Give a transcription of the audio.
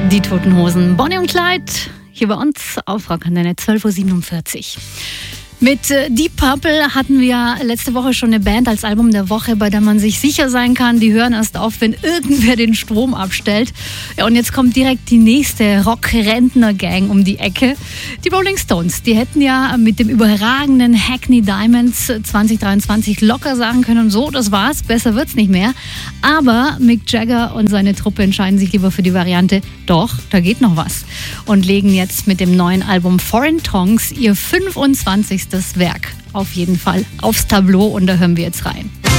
Die Toten Hosen, Bonnie und Clyde, hier bei uns auf Rockantenne 12.47 Uhr. Mit Deep Purple hatten wir letzte Woche schon eine Band als Album der Woche, bei der man sich sicher sein kann, die hören erst auf, wenn irgendwer den Strom abstellt. Ja, und jetzt kommt direkt die nächste Rock-Rentner-Gang um die Ecke. Die Rolling Stones, die hätten ja mit dem überragenden Hackney Diamonds 2023 locker sagen können, so, das war's, besser wird's nicht mehr. Aber Mick Jagger und seine Truppe entscheiden sich lieber für die Variante, doch, da geht noch was. Und legen jetzt mit dem neuen Album Foreign Tongues ihr 25. Werk auf jeden Fall aufs Tableau und da hören wir jetzt rein.